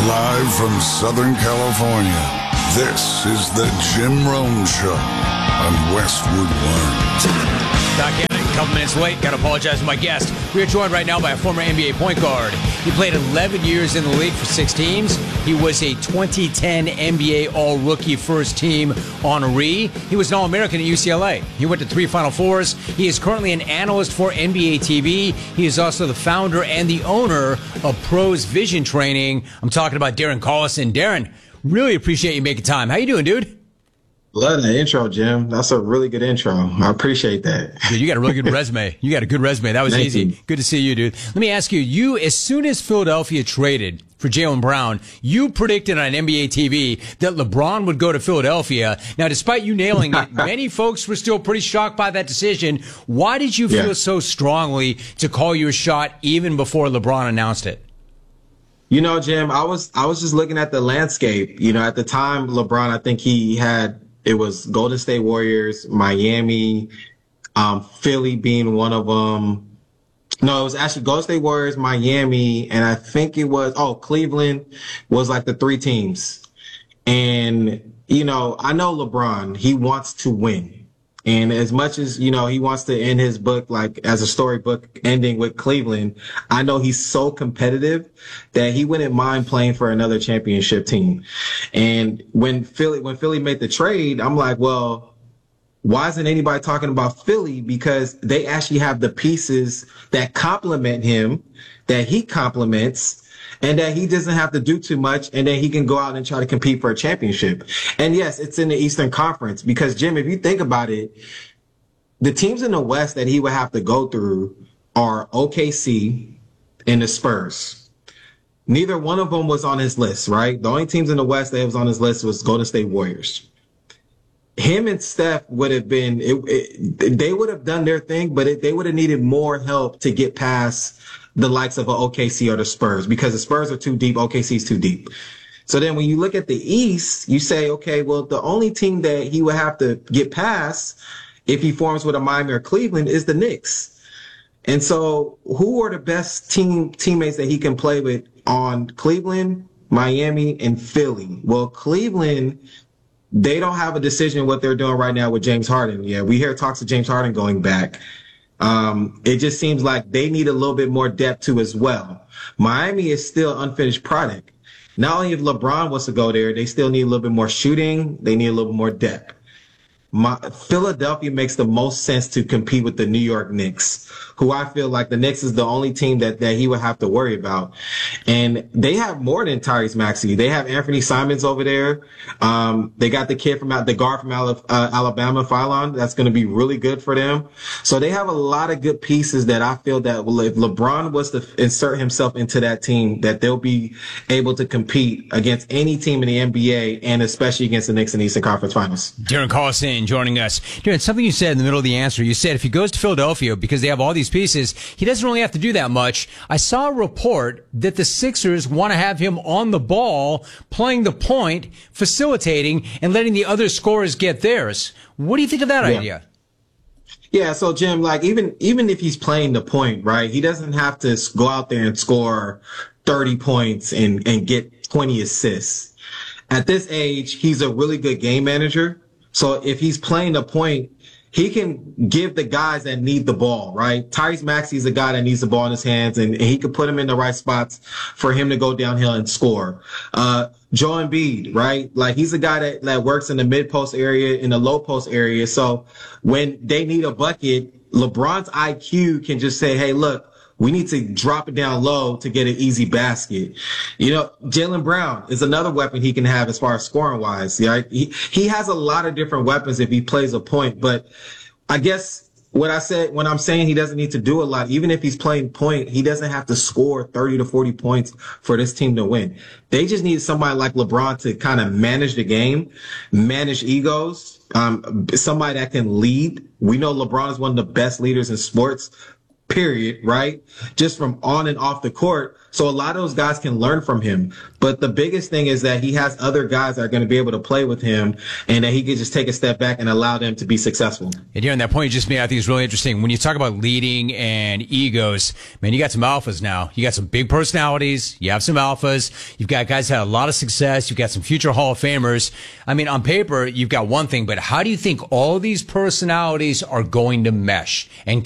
Live from Southern California, this is the Jim Rome Show on Westwood One. Doc Kennedy, a couple minutes late. Got to apologize to my guest. We are joined right now by a former NBA point guard. He played 11 years in the league for 6 teams. He was a 2010 NBA All-Rookie First Team honoree. He was an All-American at UCLA. He went to 3 Final Fours. He is currently an analyst for NBA TV. He is also the founder and the owner of Pros Vision Training. I'm talking about Darren Collison. Darren, really appreciate you making time. How you doing, dude? Love the intro, Jim. That's a really good intro. I appreciate that. Dude, you got a really good resume. You got a good resume. That was Thank easy. you. Good to see you, dude. Let me ask you, as soon as Philadelphia traded for Jaylen Brown, you predicted on NBA TV that LeBron would go to Philadelphia. Now, despite you nailing it, many folks were still pretty shocked by that decision. Why did you feel so strongly to call your shot even before LeBron announced it? You know, Jim, I was just looking at the landscape. You know, at the time, LeBron, I think it was Golden State Warriors, Miami, Philly being one of them. No, it was actually Golden State Warriors, Miami, and I think it was, Cleveland was like the 3 teams. And, you know, I know LeBron, he wants to win. And as much as, you know, he wants to end his book, like as a storybook ending with Cleveland, I know he's so competitive that he wouldn't mind playing for another championship team. And when Philly made the trade, I'm like, well, why isn't anybody talking about Philly? Because they actually have the pieces that complement him, that he complements, and that he doesn't have to do too much, and then he can go out and try to compete for a championship. And yes, it's in the Eastern Conference because, Jim, if you think about it, the teams in the West that he would have to go through are OKC and the Spurs. Neither one of them was on his list, right? The only teams in the West that was on his list was Golden State Warriors. Him and Steph would have been, they would have done their thing, but they would have needed more help to get past the likes of an OKC or the Spurs, because the Spurs are too deep, OKC's too deep. So then when you look at the East, you say, okay, well, the only team that he would have to get past if he forms with a Miami or Cleveland is the Knicks. And so who are the best teammates that he can play with on Cleveland, Miami, and Philly? Well, Cleveland, they don't have a decision what they're doing right now with James Harden. Yeah, we hear talks of James Harden going back. It just seems like they need a little bit more depth too as well. Miami is still unfinished product. Not only if LeBron wants to go there, they still need a little bit more shooting. They need a little bit more depth. Philadelphia makes the most sense to compete with the New York Knicks, who I feel like the Knicks is the only team that he would have to worry about. And they have more than Tyrese Maxey. They have Anthony Simons over there. They got the guard from Alabama, Philon. That's going to be really good for them. So they have a lot of good pieces that I feel that if LeBron was to insert himself into that team, that they'll be able to compete against any team in the NBA and especially against the Knicks in the Eastern Conference Finals. Darren Collison joining us. Darren, something you said in the middle of the answer. You said if he goes to Philadelphia, because they have all these pieces, he doesn't really have to do that much. I saw a report that the Sixers want to have him on the ball, playing the point, facilitating, and letting the other scorers get theirs. What do you think of that idea? Yeah, so Jim, like even if he's playing the point, right, he doesn't have to go out there and score 30 points and get 20 assists. At this age, he's a really good game manager. So if he's playing the point, he can give the guys that need the ball, right? Tyrese Maxey is a guy that needs the ball in his hands, and he can put him in the right spots for him to go downhill and score. Joel Embiid, right? Like he's a guy that works in the mid post area, in the low post area. So when they need a bucket, LeBron's IQ can just say, hey, look, we need to drop it down low to get an easy basket. You know, Jaylen Brown is another weapon he can have as far as scoring wise. Yeah, he has a lot of different weapons if he plays a point. But I guess what I said when I'm saying he doesn't need to do a lot, even if he's playing point, he doesn't have to score 30 to 40 points for this team to win. They just need somebody like LeBron to kind of manage the game, manage egos, somebody that can lead. We know LeBron is one of the best leaders in sports. period, right? Just from on and off the court. So a lot of those guys can learn from him. But the biggest thing is that he has other guys that are going to be able to play with him, and that he can just take a step back and allow them to be successful. And here on that point you just made, I think is really interesting. When you talk about leading and egos, man, you got some alphas now. You got some big personalities. You have some alphas. You've got guys that had a lot of success. You've got some future Hall of Famers. I mean, on paper, you've got one thing, but how do you think all these personalities are going to mesh and